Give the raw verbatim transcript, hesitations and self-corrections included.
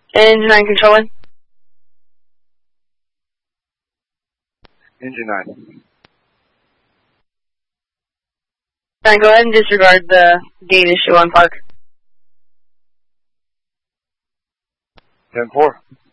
Engine nine controlling. Engine nine. Nine, go ahead and disregard the gate issue on Park. ten four.